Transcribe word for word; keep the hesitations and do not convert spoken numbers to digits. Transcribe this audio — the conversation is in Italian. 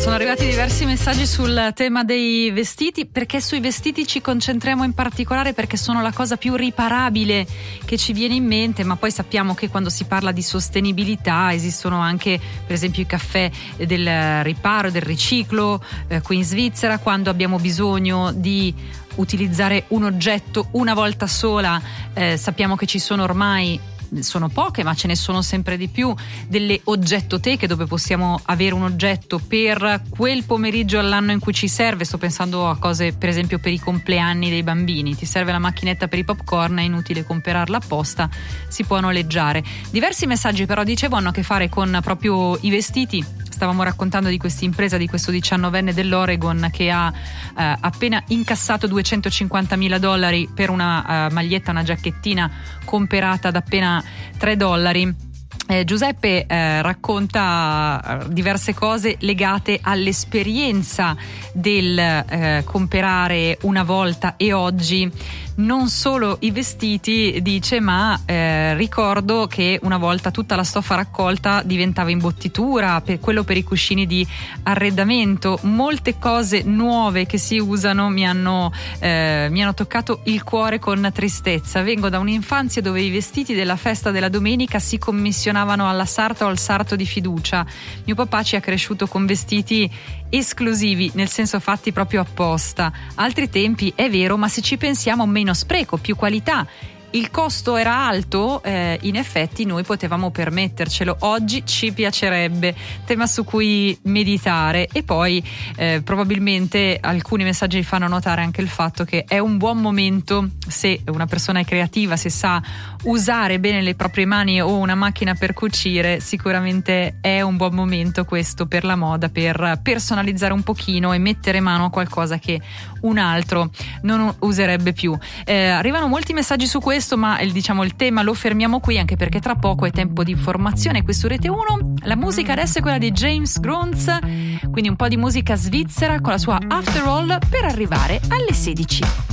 Sono arrivati diversi messaggi sul tema dei vestiti, perché sui vestiti ci concentriamo in particolare perché sono la cosa più riparabile che ci viene in mente, ma poi sappiamo che quando si parla di sostenibilità esistono anche per esempio i caffè del riparo, del riciclo, eh, qui in Svizzera, quando abbiamo bisogno di utilizzare un oggetto una volta sola, eh, sappiamo che ci sono ormai, sono poche ma ce ne sono sempre di più, delle oggettoteche dove possiamo avere un oggetto per quel pomeriggio all'anno in cui ci serve. Sto pensando a cose per esempio per i compleanni dei bambini, ti serve la macchinetta per i popcorn, è inutile comprarla apposta, si può noleggiare. Diversi messaggi però dicevo hanno a che fare con proprio i vestiti. Stavamo raccontando di questa impresa, di questo diciannovenne dell'Oregon che ha eh, appena incassato duecentocinquantamila dollari per una uh, maglietta, una giacchettina comperata ad appena tre dollari. Eh, Giuseppe eh, racconta diverse cose legate all'esperienza del eh, comprare una volta e oggi, non solo i vestiti, dice, ma eh, ricordo che una volta tutta la stoffa raccolta diventava imbottitura, per quello per i cuscini di arredamento. Molte cose nuove che si usano mi hanno, eh, mi hanno toccato il cuore con tristezza. Vengo da un'infanzia dove i vestiti della festa della domenica si commissionavano alla sarta o al sarto di fiducia. Mio papà ci ha cresciuto con vestiti esclusivi, nel senso fatti proprio apposta. Altri tempi, è vero, ma se ci pensiamo, meno spreco, più qualità. Il costo era alto, eh, in effetti noi potevamo permettercelo. Oggi ci piacerebbe, tema su cui meditare. E poi eh, probabilmente alcuni messaggi fanno notare anche il fatto che è un buon momento, se una persona è creativa, se sa usare bene le proprie mani o una macchina per cucire, sicuramente è un buon momento questo per la moda, per personalizzare un pochino e mettere mano a qualcosa che un altro non userebbe più. Eh, arrivano molti messaggi su questo, ma il, diciamo, il tema lo fermiamo qui, anche perché tra poco è tempo di informazione qui su Rete uno. La musica adesso è quella di James Grunz, quindi un po' di musica svizzera con la sua After All per arrivare alle sedici.